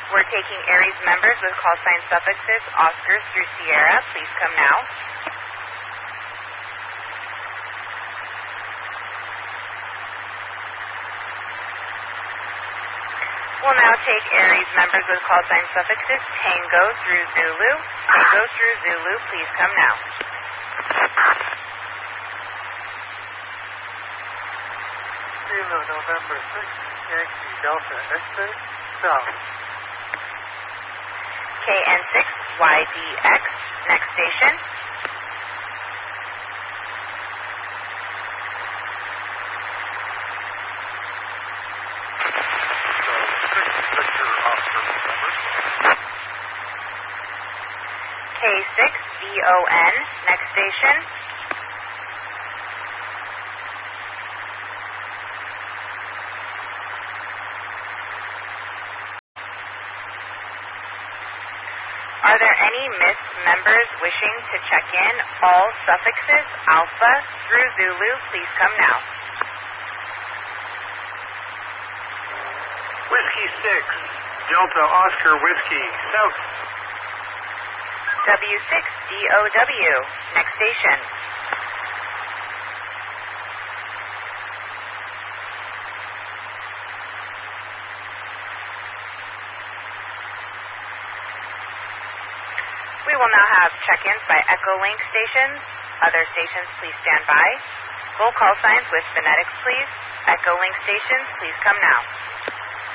We're taking Aries members with call sign suffixes Oscar through Sierra. Please come now. We'll now take Aries members with call sign suffixes Tango through Zulu. Tango through Zulu, please come now. Kilo November 6, Yankee Delta exit south. KN6 YDX, next station. K6 VON, next station. Are there any missed members wishing to check in? All suffixes Alpha through Zulu, please come now. Whiskey 6, Delta Oscar Whiskey south. W6DOW, next station. We will now have check-ins by Echolink stations. Other stations, please stand by. Full call signs with phonetics, please. Echolink stations, please come now.